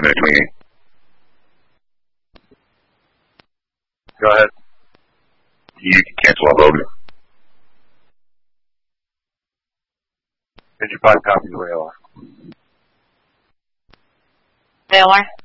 5-minute meeting. Go ahead. You can cancel upload. Did you 5 copies of ALR? ALR?